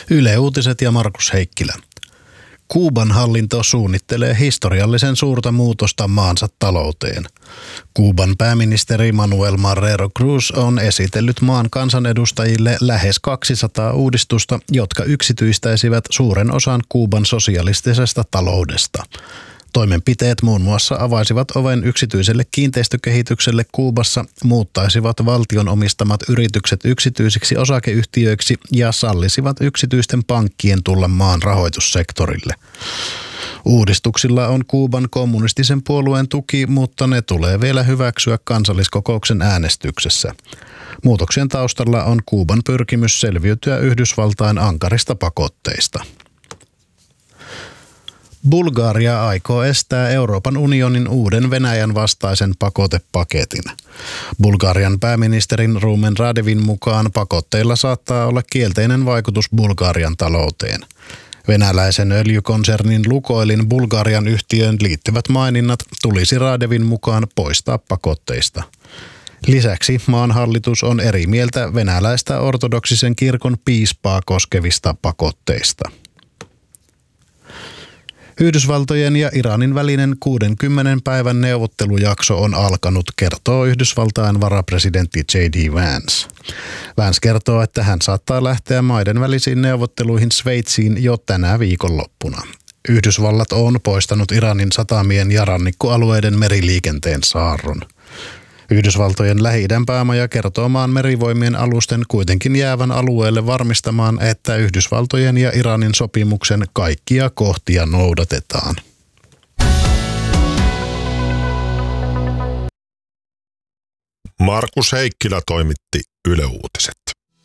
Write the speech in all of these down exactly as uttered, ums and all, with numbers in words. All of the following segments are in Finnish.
Yle Uutiset ja Markus Heikkilä. Kuuban hallinto suunnittelee historiallisen suurta muutosta maansa talouteen. Kuuban pääministeri Manuel Marrero Cruz on esitellyt maan kansanedustajille lähes kaksisataa uudistusta, jotka yksityistäisivät suuren osan Kuuban sosialistisesta taloudesta. Toimenpiteet muun muassa avaisivat oven yksityiselle kiinteistökehitykselle Kuubassa, muuttaisivat valtion omistamat yritykset yksityisiksi osakeyhtiöiksi ja sallisivat yksityisten pankkien tulla maan rahoitussektorille. Uudistuksilla on Kuuban kommunistisen puolueen tuki, mutta ne tulee vielä hyväksyä kansalliskokouksen äänestyksessä. Muutoksien taustalla on Kuuban pyrkimys selviytyä Yhdysvaltain ankarista pakotteista. Bulgaria aikoo estää Euroopan unionin uuden Venäjän vastaisen pakotepaketin. Bulgarian pääministerin Rumen Radevin mukaan pakotteilla saattaa olla kielteinen vaikutus Bulgarian talouteen. Venäläisen öljykonsernin Lukoilin Bulgarian yhtiöön liittyvät maininnat tulisi Radevin mukaan poistaa pakotteista. Lisäksi maan hallitus on eri mieltä venäläistä ortodoksisen kirkon piispaa koskevista pakotteista. Yhdysvaltojen ja Iranin välinen kuudenkymmenen päivän neuvottelujakso on alkanut, kertoo Yhdysvaltain varapresidentti J D Vance. Vance kertoo, että hän saattaa lähteä maiden välisiin neuvotteluihin Sveitsiin jo tänä viikonloppuna. Yhdysvallat on poistanut Iranin satamien ja rannikkoalueiden meriliikenteen saarron. Yhdysvaltojen Lähi-idän päämaja kertoo maan merivoimien alusten kuitenkin jäävän alueelle varmistamaan, että Yhdysvaltojen ja Iranin sopimuksen kaikkia kohtia noudatetaan. Markus Heikkilä toimitti Yle Uutiset.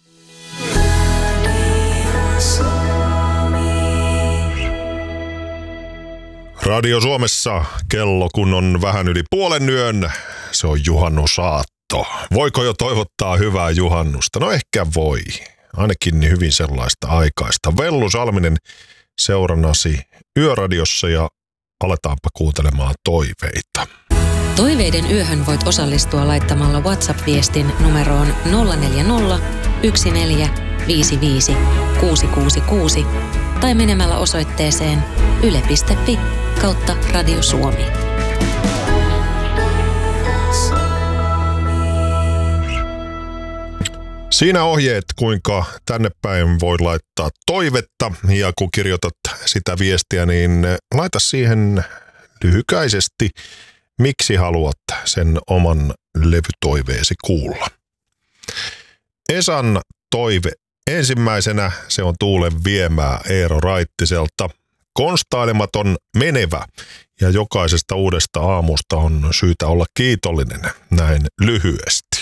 Radio Suomessa kello kun on vähän yli puolen yön, se on juhannusaatto. Voiko jo toivottaa hyvää juhannusta? No ehkä voi. Ainakin hyvin sellaista aikaista. Vellu Salminen seurannasi Yöradiossa ja aletaanpa kuuntelemaan toiveita. Toiveiden yöhön voit osallistua laittamalla WhatsApp-viestin numeroon nolla neljä nolla, yksi neljä, viisi viisi, kuusi kuusi kuusi tai menemällä osoitteeseen yle piste fi kautta Radio Suomi. Siinä ohjeet, kuinka tänne päin voi laittaa toivetta, ja kun kirjoitat sitä viestiä, niin laita siihen lyhykäisesti, miksi haluat sen oman levytoiveesi kuulla. Esan toive ensimmäisenä, se on Tuulen viemää Eero Raittiselta. Konstailematon menevä ja jokaisesta uudesta aamusta on syytä olla kiitollinen näin lyhyesti.